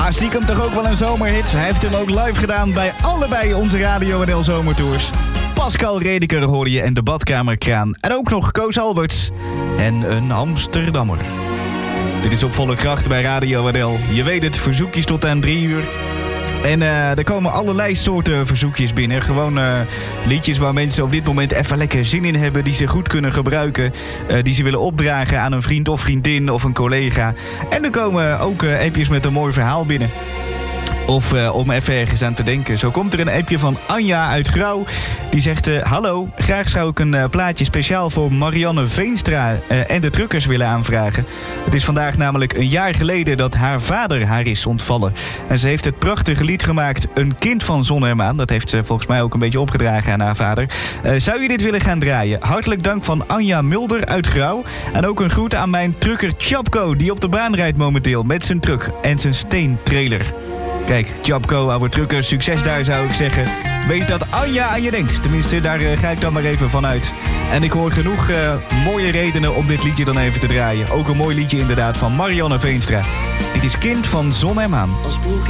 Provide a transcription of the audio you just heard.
Ja, stiekem toch ook wel een zomerhit. Hij heeft hem ook live gedaan bij allebei onze Radio NL Zomertours. Pascal Redeker hoorde je en de badkamerkraan. En ook nog Koos Alberts en een Amsterdammer. Dit is op volle kracht bij Radio NL. Je weet het, verzoekjes tot aan 3 uur. En er komen allerlei soorten verzoekjes binnen. Gewoon liedjes waar mensen op dit moment even lekker zin in hebben. Die ze goed kunnen gebruiken. Die ze willen opdragen aan een vriend of vriendin of een collega. En er komen ook appjes met een mooi verhaal binnen. Of om even ergens aan te denken. Zo komt er een appje van Anja uit Grauw. Die zegt, hallo, graag zou ik een plaatje speciaal voor Marianne Veenstra en de truckers willen aanvragen. Het is vandaag namelijk een jaar geleden dat haar vader haar is ontvallen. En ze heeft het prachtige lied gemaakt, Een kind van zon en maan. Dat heeft ze volgens mij ook een beetje opgedragen aan haar vader. Zou je dit willen gaan draaien? Hartelijk dank van Anja Mulder uit Grauw. En ook een groet aan mijn trucker Tjapko, die op de baan rijdt momenteel met zijn truck en zijn steentrailer. Kijk, Tjapko, oude trucker, succes daar zou ik zeggen. Weet dat Anja aan je denkt. Tenminste, daar ga ik dan maar even van uit. En ik hoor genoeg mooie redenen om dit liedje dan even te draaien. Ook een mooi liedje inderdaad van Marianne Veenstra. Dit is Kind van zon en maan. Als broek